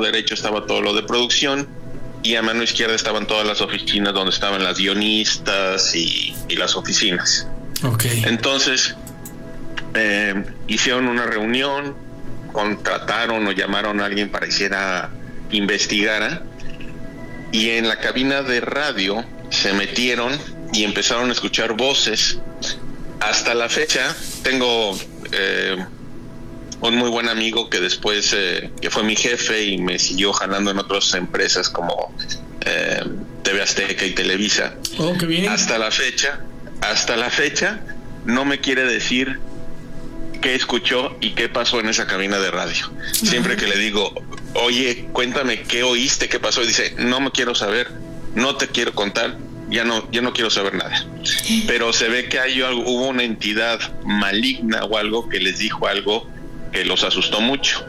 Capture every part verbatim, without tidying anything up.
derecho estaba todo lo de producción y a mano izquierda estaban todas las oficinas donde estaban las guionistas y, y las oficinas. Okay. Entonces eh, hicieron una reunión, contrataron o llamaron a alguien para que hiciera, investigara, y en la cabina de radio se metieron y empezaron a escuchar voces. Hasta la fecha tengo eh, un muy buen amigo que después eh, que fue mi jefe y me siguió jalando en otras empresas como eh, T V Azteca y Televisa. Oh, qué bien. Hasta la fecha, hasta la fecha no me quiere decir qué escuchó y qué pasó en esa cabina de radio. Siempre que le digo, oye, cuéntame qué oíste, qué pasó, y dice, no me quiero saber, no te quiero contar, ya no, ya no quiero saber nada. Pero se ve que hay, hubo una entidad maligna o algo que les dijo algo que los asustó mucho.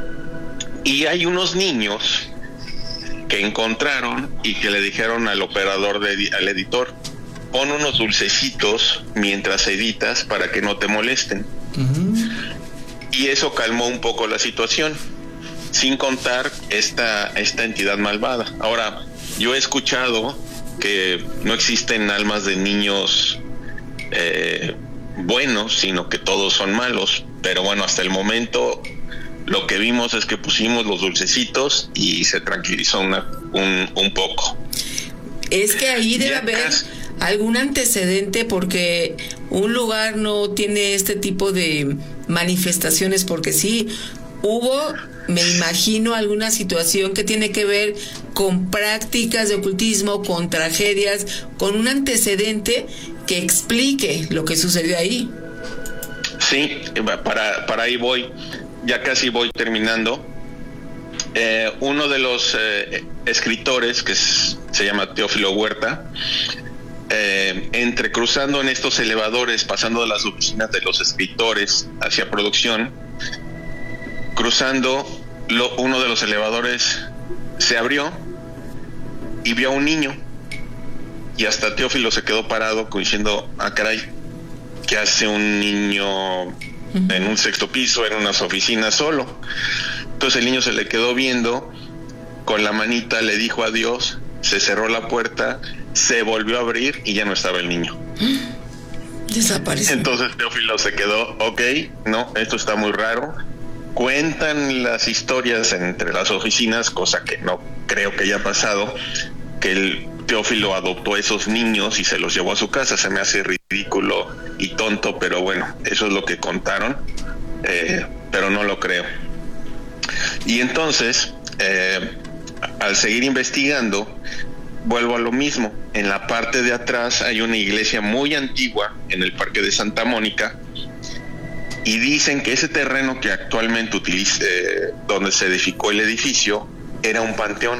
Y hay unos niños que encontraron y que le dijeron al operador, de, al editor, pon unos dulcecitos mientras editas para que no te molesten. Uh-huh. Y eso calmó un poco la situación, sin contar esta, esta entidad malvada. Ahora, yo he escuchado que no existen almas de niños eh, buenos, sino que todos son malos. Pero bueno, hasta el momento lo que vimos es que pusimos los dulcecitos y se tranquilizó una, un, un poco. Es que ahí debe ya haber casi algún antecedente, porque un lugar no tiene este tipo de manifestaciones porque sí hubo, me imagino, alguna situación que tiene que ver con prácticas de ocultismo, con tragedias, con un antecedente que explique lo que sucedió ahí. Sí, para, para ahí voy, ya casi voy terminando. Eh, uno de los eh, escritores, que es, se llama Teófilo Huerta, eh, entrecruzando en estos elevadores, pasando de las oficinas de los escritores hacia producción, cruzando, lo, uno de los elevadores se abrió y vio a un niño, y hasta Teófilo se quedó parado diciendo, ah, caray, ¿qué hace un niño en un sexto piso, en unas oficinas solo? Entonces el niño se le quedó viendo, con la manita le dijo adiós, se cerró la puerta, se volvió a abrir y ya no estaba el niño. Desapareció. Entonces Teófilo se quedó, ok, no, esto está muy raro. Cuentan las historias entre las oficinas, cosa que no creo que haya pasado, que el Teófilo adoptó a esos niños y se los llevó a su casa. Se me hace ridículo y tonto, pero bueno, eso es lo que contaron, eh, pero no lo creo. Y entonces, eh, al seguir investigando, vuelvo a lo mismo. En la parte de atrás hay una iglesia muy antigua en el Parque de Santa Mónica, y dicen que ese terreno que actualmente utiliza, eh, donde se edificó el edificio, era un panteón.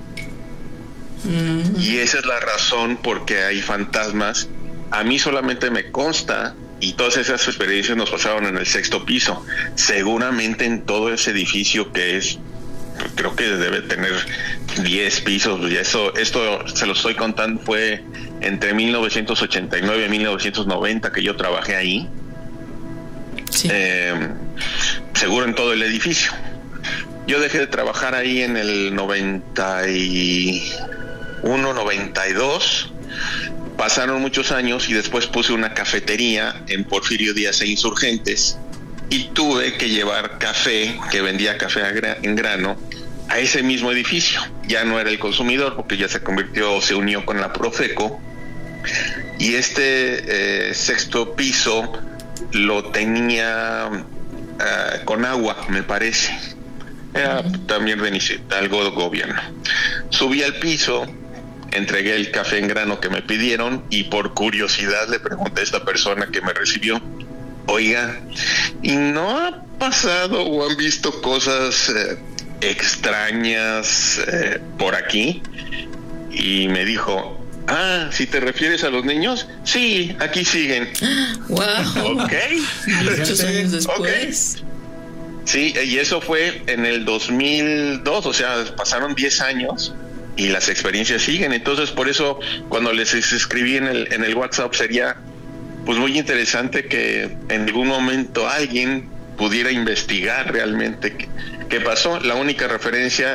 Mm. Y esa es la razón por qué hay fantasmas. A mí solamente me consta, y todas esas experiencias nos pasaron en el sexto piso. Seguramente en todo ese edificio, que es, creo que debe tener diez pisos, y eso, esto se lo estoy contando, fue entre mil novecientos ochenta y nueve y mil novecientos noventa que yo trabajé ahí. Sí. Eh, seguro en todo el edificio. Yo dejé de trabajar ahí en el noventa y uno, noventa y dos. Pasaron muchos años y después puse una cafetería en Porfirio Díaz e Insurgentes, y tuve que llevar café, que vendía café en grano, a ese mismo edificio. Ya no era el consumidor porque ya se convirtió, se unió con la Profeco, y este eh, sexto piso lo tenía uh, con agua, me parece. Era también de algo de gobierno. Subí al piso, entregué el café en grano que me pidieron, y por curiosidad le pregunté a esta persona que me recibió, oiga, ¿y no ha pasado o han visto cosas eh, extrañas eh, por aquí? Y me dijo, ah, si te refieres a los niños, sí, aquí siguen. Wow. Ok. Muchos años después. Okay. Sí, y eso fue en el dos mil dos, o sea, pasaron diez años y las experiencias siguen. Entonces, por eso, cuando les escribí en el, en el WhatsApp, sería pues muy interesante que en algún momento alguien pudiera investigar realmente qué, qué pasó. La única referencia